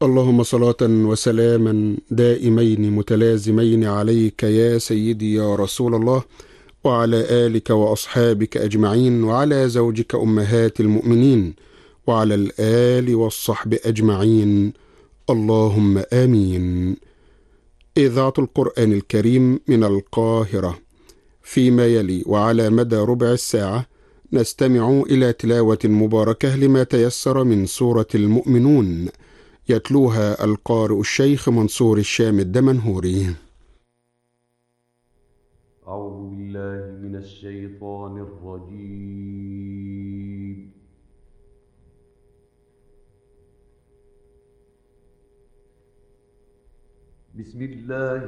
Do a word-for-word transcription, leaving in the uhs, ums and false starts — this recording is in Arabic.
اللهم صلاة وسلاما دائمين متلازمين عليك يا سيدي يا رسول الله، وعلى آلك وأصحابك أجمعين، وعلى زوجك أمهات المؤمنين، وعلى الآل والصحب أجمعين، اللهم آمين. إذاعة القرآن الكريم من القاهرة. فيما يلي وعلى مدى ربع الساعة نستمع إلى تلاوة مباركة لما تيسر من سورة المؤمنون، يتلوها القارئ الشيخ منصور الشام الدمنهوري. أعوذ بالله من الشيطان الرجيم. بسم الله